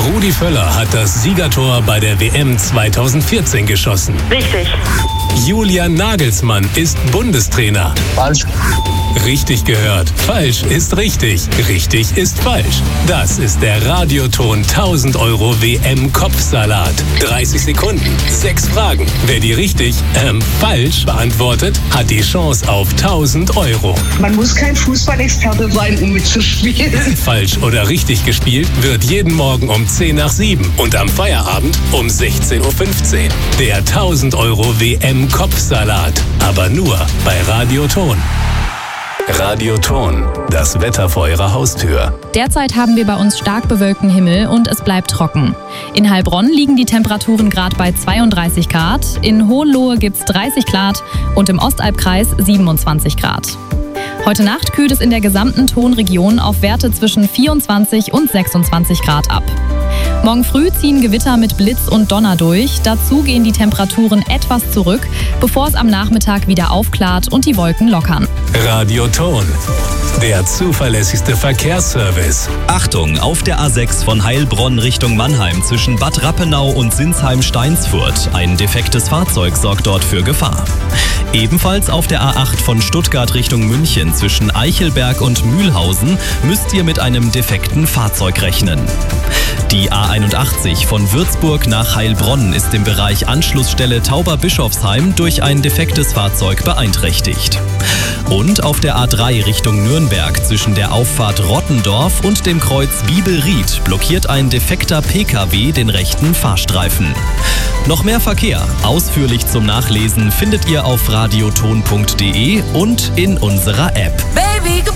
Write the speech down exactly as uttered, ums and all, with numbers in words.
Rudi Völler hat das Siegertor bei der W M zweitausendvierzehn geschossen. Richtig. Julian Nagelsmann ist Bundestrainer. Falsch. Richtig gehört. Falsch ist richtig. Richtig ist falsch. Das ist der Radioton tausend Euro W M-Kopfsalat. dreißig Sekunden, sechs Fragen. Wer die richtig, ähm, falsch beantwortet, hat die Chance auf tausend Euro. Man muss kein Fußballexperte sein, um mitzuspielen. Falsch oder richtig gespielt wird jeden Morgen um zehn nach sieben und am Feierabend um sechzehn Uhr fünfzehn. Der tausend Euro W M-Kopfsalat. Aber nur bei Radioton. Radioton, das Wetter vor Ihrer Haustür. Derzeit haben wir bei uns stark bewölkten Himmel und es bleibt trocken. In Heilbronn liegen die Temperaturen gerade bei zweiunddreißig Grad, in Hohenlohe gibt's dreißig Grad und im Ostalbkreis siebenundzwanzig Grad. Heute Nacht kühlt es in der gesamten Tonregion auf Werte zwischen vierundzwanzig und sechsundzwanzig Grad ab. Morgen früh ziehen Gewitter mit Blitz und Donner durch. Dazu gehen die Temperaturen etwas zurück, bevor es am Nachmittag wieder aufklart und die Wolken lockern. Radioton, der zuverlässigste Verkehrsservice. Achtung, auf der A sechs von Heilbronn Richtung Mannheim zwischen Bad Rappenau und Sinsheim-Steinsfurt. Ein defektes Fahrzeug sorgt dort für Gefahr. Ebenfalls auf der A acht von Stuttgart Richtung München zwischen Eichelberg und Mühlhausen müsst ihr mit einem defekten Fahrzeug rechnen. Die A einundachtzig von Würzburg nach Heilbronn ist im Bereich Anschlussstelle Tauberbischofsheim durch ein defektes Fahrzeug beeinträchtigt. Und auf der A drei Richtung Nürnberg zwischen der Auffahrt Rottendorf und dem Kreuz Biebelried blockiert ein defekter P K W den rechten Fahrstreifen. Noch mehr Verkehr, ausführlich zum Nachlesen, findet ihr auf radioton punkt de und in unserer App. Baby.